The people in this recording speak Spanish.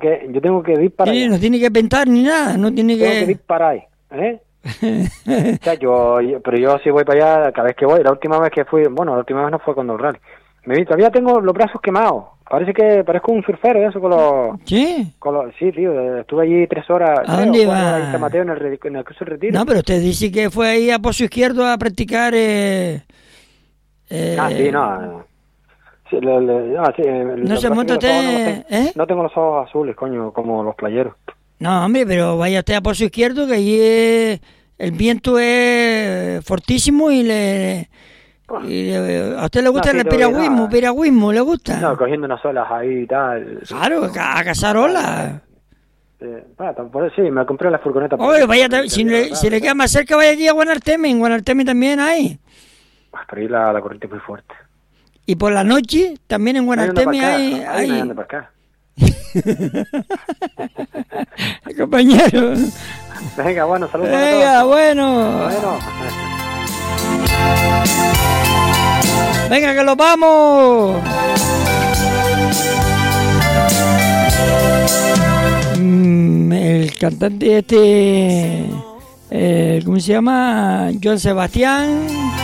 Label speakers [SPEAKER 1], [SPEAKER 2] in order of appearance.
[SPEAKER 1] que disparar.
[SPEAKER 2] Sí, no tiene que pintar ni nada, no tiene
[SPEAKER 1] Tengo que disparar, ¿eh? O sea, pero yo sí voy para allá cada vez que voy. La última vez que fui, bueno, la última vez no fue con el rally. Todavía tengo los brazos quemados. Parezco un surfero, eso con los...
[SPEAKER 2] ¿Sí?
[SPEAKER 1] Sí, tío, estuve allí 3 horas.
[SPEAKER 2] ¿A dónde iba?
[SPEAKER 1] Ahí en San Mateo en el curso de retiro.
[SPEAKER 2] No, pero usted dice que fue ahí a Pozo Izquierdo a practicar...
[SPEAKER 1] Sí, no. Sí,
[SPEAKER 2] no se monta usted...
[SPEAKER 1] No tengo los ojos azules, coño, como los playeros.
[SPEAKER 2] No, hombre, pero vaya usted a Pozo Izquierdo, que allí el viento es fortísimo y ¿a usted le gusta el piragüismo? ¿Le gusta?
[SPEAKER 1] No, cogiendo unas olas ahí y tal.
[SPEAKER 2] Claro, a cazar olas.
[SPEAKER 1] Sí, me compré la furgoneta.
[SPEAKER 2] Oye, si le queda más cerca, vaya allí a Guanarteme. En Guanarteme también hay.
[SPEAKER 1] Pero ahí la corriente es muy fuerte.
[SPEAKER 2] Y por la noche, también en Guanarteme hay...
[SPEAKER 1] No anda para acá.
[SPEAKER 2] Compañero.
[SPEAKER 1] Venga, bueno, saludos.
[SPEAKER 2] Venga, bueno. Venga, que los vamos. El cantante ¿cómo se llama? Joan Sebastián.